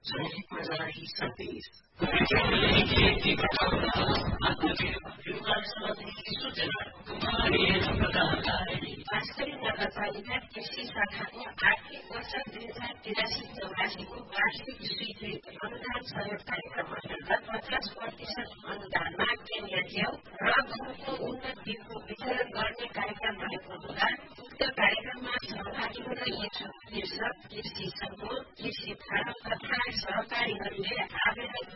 सैनिक जारी सतीश खेती बचाउन सूचना वास्तविक नगरपालिका कृषि शाखाको आर्थिक वर्ष 2083-84को वार्षिक स्वीकृत अनुदान सहयोग कार्यक्रम अन्तर्गत 50% अनुदानमा केन्द्रीय च्याउ र गहुँको उन्नत बिउको वितरण गर्ने कार्यक्रम रहेको हुँदा उक्त कार्यक्रममा सहभागी हुन इच्छुक कृषक, कृषि समूह, कृषि फारम तथा सहकारीहरूले आवेदन